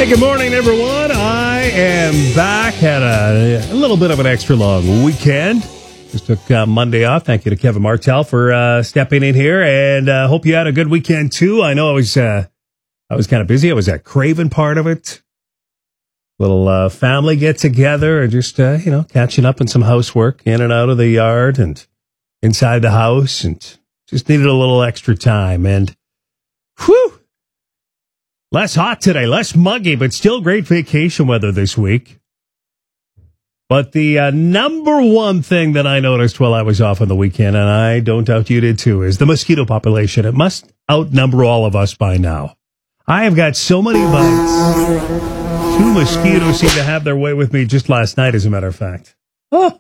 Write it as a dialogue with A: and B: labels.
A: Hey, good morning, everyone. I am back. Had a little bit of an extra long weekend. Just took Monday off. Thank you to Kevin Martell for stepping in here, and hope you had a good weekend too. I know I was kind of busy. I was at Craven part of it. Little family get together, and just catching up on some housework in and out of the yard and inside the house, and just needed a little extra time. And whew. Less hot today, less muggy, but still great vacation weather this week. But the number one thing that I noticed while I was off on the weekend, and I don't doubt you did too, is the mosquito population. It must outnumber all of us by now. I have got so many bites. 2 mosquitoes seem to have their way with me just last night, as a matter of fact. Oh,